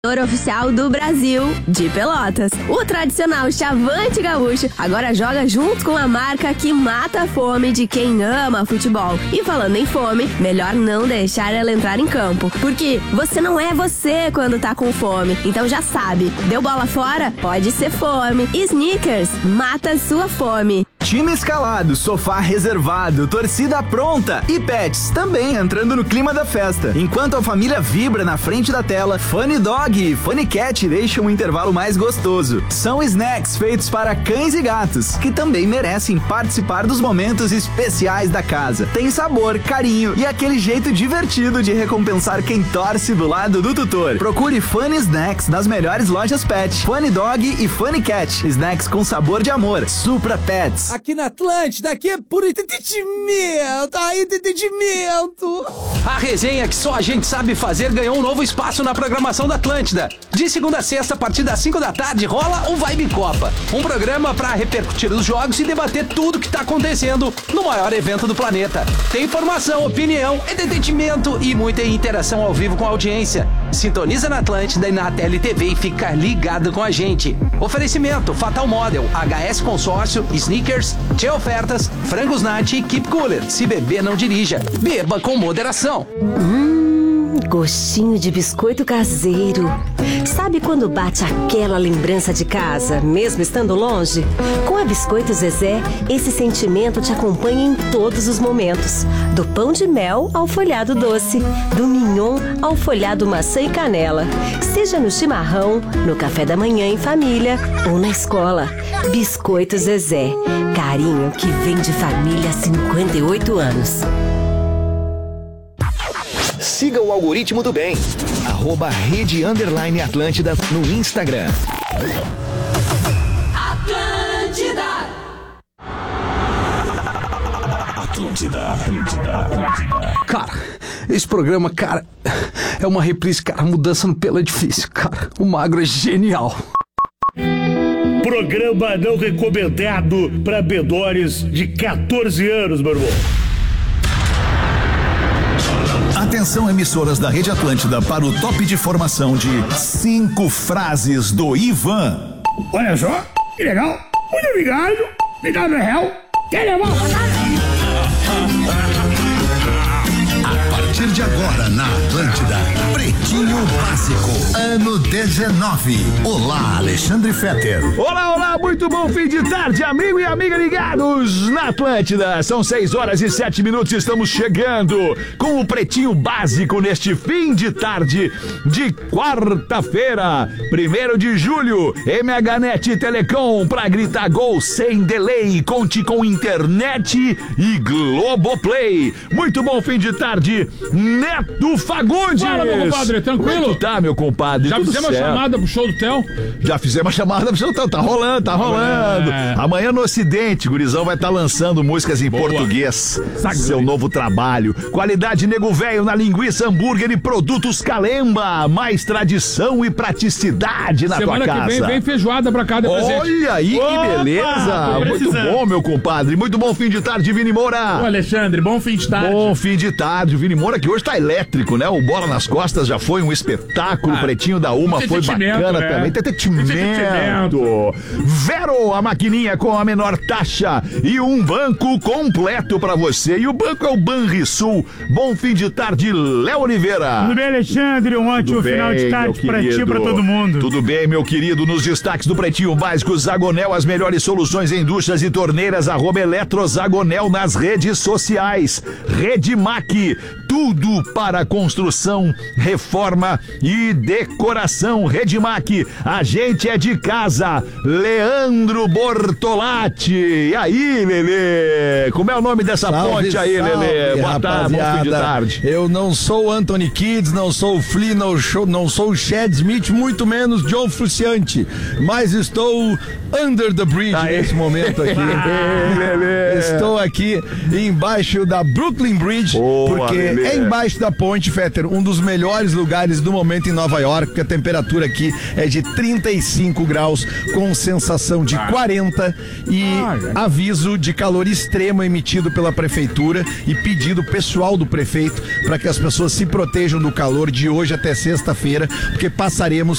Oficial do Brasil, de Pelotas. O tradicional Chavante Gaúcho agora joga junto com a marca que mata a fome de quem ama futebol. E falando em fome, melhor não deixar ela entrar em campo, porque você não é você quando tá com fome. Então já sabe, deu bola fora? Pode ser fome. Snickers, mata sua fome. Time escalado, sofá reservado, torcida pronta e pets também entrando no clima da festa. Enquanto a família vibra na frente da tela, Funny Dog e Funny Cat deixam um intervalo mais gostoso. São snacks feitos para cães e gatos, que também merecem participar dos momentos especiais da casa. Tem sabor, carinho e aquele jeito divertido de recompensar quem torce do lado do tutor. Procure Funny Snacks nas melhores lojas pet. Funny Dog e Funny Cat, snacks com sabor de amor. Supra Pets. Aqui na Atlântida, aqui é por entretenimento, entretenimento. A resenha que só a gente sabe fazer ganhou um novo espaço na programação da Atlântida. De segunda a sexta, a partir das 5 da tarde, rola o Vibe Copa. Um programa para repercutir os jogos e debater tudo que tá acontecendo no maior evento do planeta. Tem informação, opinião, entretenimento e muita interação ao vivo com a audiência. Sintoniza na Atlântida e na TLTV e fica ligado com a gente. Oferecimento Fatal Model, HS Consórcio, Snickers, Tchê Ofertas, Frangos Nati e Keep Cooler. Se beber, não dirija. Beba com moderação. Gostinho de biscoito caseiro. Sabe quando bate aquela lembrança de casa, mesmo estando longe? Com a Biscoito Zezé, esse sentimento te acompanha em todos os momentos. Do pão de mel ao folhado doce, do mignon ao folhado maçã e canela. Seja no chimarrão, no café da manhã em família ou na escola. Biscoito Zezé. Carinho que vem de família há 58 anos. Siga o algoritmo do bem. @Rede_Atlântida no Instagram. Atlântida. Cara, esse programa, cara, é uma reprise, cara, mudança no pelo é difícil, cara. O Magro é genial. Programa não recomendado para menores de 14 anos, meu irmão. Atenção, emissoras da Rede Atlântida, para o top de formação de 5 frases do Ivan. Olha só, que legal. Muito obrigado. Obrigado, real. Quer levar? A partir de agora, na Atlântida, Pretinho Básico, ano 19. Olá, Alexandre Fetter. Olá, olá, muito bom fim de tarde, amigo e amiga ligados na Atlântida. São 6h07, estamos chegando com o Pretinho Básico neste fim de tarde de quarta-feira, 1º de julho. MHNet Telecom, pra gritar gol sem delay, conte com internet e Globoplay. Muito bom fim de tarde, Neto Fagundes. Fala, meu compadre, tranquilo? Como é que tá, meu compadre? Já fizemos a chamada pro show do Theo? Já fizemos a chamada pro show do Theo, tá rolando. Amanhã no Ocidente, gurizão vai estar lançando músicas em português. Seu novo trabalho. Qualidade Nego Velho na linguiça, hambúrguer e produtos Calemba. Mais tradição e praticidade na tua casa. Semana que vem feijoada pra cá de presente. Olha aí, que beleza. Muito bom, meu compadre. Muito bom fim de tarde, Vini Moura. Ô, Alexandre, bom fim de tarde. Bom fim de tarde, Vini Moura, que hoje tá elétrico, né? O Bola nas Costas já foi um espetáculo, o Pretinho da Uma foi bacana também. Entretenimento. Vero, a maquininha com a menor taxa e um banco completo pra você. E o banco é o Banrisul. Bom fim de tarde, Léo Oliveira. Tudo bem, Alexandre? Um ótimo final de tarde pra ti e pra todo mundo. Tudo bem, meu querido. Nos destaques do Pretinho Básico, Zagonel, as melhores soluções em duchas e torneiras, @Eletrozagonel nas redes sociais. Redmac, tudo para construção, reforma e decoração. Redmac, a gente é de casa. Leandro Bortolatti. E aí, Lelê? Como é o nome dessa ponte aí, Lelê? Boa tarde, bom fim de tarde. Eu não sou Anthony Kidd, não sou o Flea, não sou o Chad Smith, muito menos John Frusciante, mas estou under the bridge nesse momento aqui. Estou aqui embaixo da Brooklyn Bridge, porque é embaixo da ponte, Fetter, um dos melhores lugares do momento em Nova York, porque a temperatura aqui é de 35 graus, com sensação de 40 e aviso de calor extremo emitido pela prefeitura e pedido pessoal do prefeito para que as pessoas se protejam do calor de hoje até sexta-feira, porque passaremos